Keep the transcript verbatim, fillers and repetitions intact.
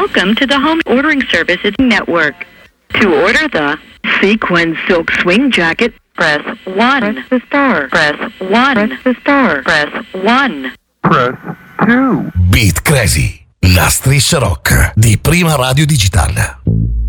Welcome to the Home Ordering Services Network. To order the Sequin Silk Swing Jacket, press one. Press the star. Press one. Press the star. Press one. Press two. Beat Crazy, la striscia rock di Prima Radio Digitale.